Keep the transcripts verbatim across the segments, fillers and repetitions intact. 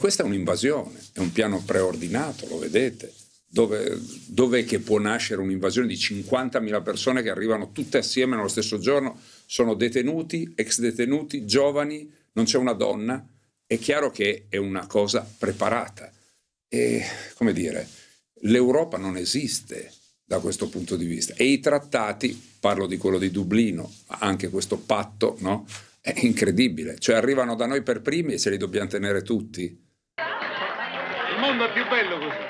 questa è un'invasione, è un piano preordinato, lo vedete. Dove, dove che può nascere un'invasione di cinquantamila persone che arrivano tutte assieme nello stesso giorno, sono detenuti, ex detenuti, giovani, non c'è una donna, è chiaro che è una cosa preparata. E, come dire, l'Europa non esiste da questo punto di vista. E i trattati, parlo di quello di Dublino, ma anche questo patto, no? È incredibile. Cioè arrivano da noi per primi e se li dobbiamo tenere tutti. Il mondo è più bello così.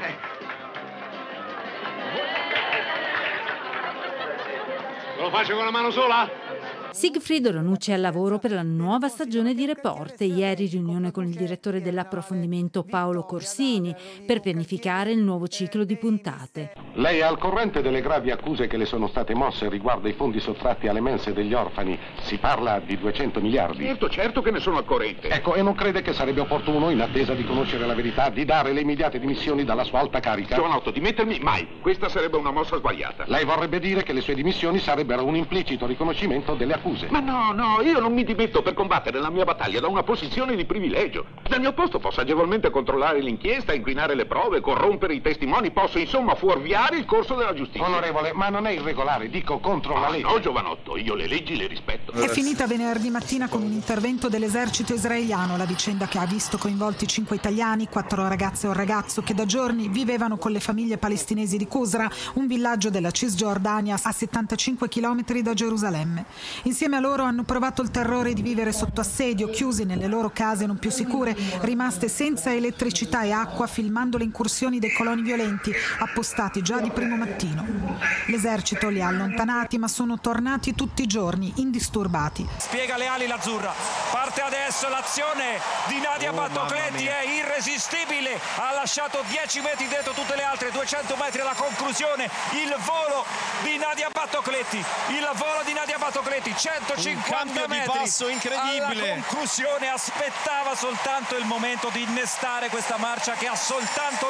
Lo faccio con la mano sola? Sigfrido Ranucci è al lavoro per la nuova stagione di Report. Ieri riunione con il direttore dell'approfondimento Paolo Corsini per pianificare il nuovo ciclo di puntate. Lei è al corrente delle gravi accuse che le sono state mosse riguardo ai fondi sottratti alle mense degli orfani? Si parla di duecento miliardi. Certo, certo che ne sono al corrente. Ecco, e non crede che sarebbe opportuno, in attesa di conoscere la verità, di dare le immediate dimissioni dalla sua alta carica? Giovanotto, dimettermi mai. Questa sarebbe una mossa sbagliata. Lei vorrebbe dire che le sue dimissioni sarebbero un implicito riconoscimento delle accuse? Ma no, no, io non mi dimetto per combattere la mia battaglia da una posizione di privilegio. Dal mio posto posso agevolmente controllare l'inchiesta, inquinare le prove, corrompere i testimoni, posso insomma fuorviare il corso della giustizia. Onorevole, ma non è irregolare, dico contro ah, la legge. No, giovanotto, io le leggi le rispetto. È finita venerdì mattina con un intervento dell'esercito israeliano, la vicenda che ha visto coinvolti cinque italiani, quattro ragazze e un ragazzo che da giorni vivevano con le famiglie palestinesi di Qusra, un villaggio della Cisgiordania a settantacinque chilometri da Gerusalemme. Insieme a loro hanno provato il terrore di vivere sotto assedio, chiusi nelle loro case non più sicure, rimaste senza elettricità e acqua, filmando le incursioni dei coloni violenti appostati già di primo mattino. L'esercito li ha allontanati, ma sono tornati tutti i giorni, indisturbati. Spiega le ali l'azzurra. Parte adesso l'azione di Nadia oh, Battocletti, è irresistibile. Ha lasciato dieci metri dentro tutte le altre, duecento metri alla conclusione. Il volo di Nadia Battocletti. Il volo di Nadia Battocletti. centocinquanta metri di passo incredibile. Alla conclusione aspettava soltanto il momento di innestare questa marcia che ha soltanto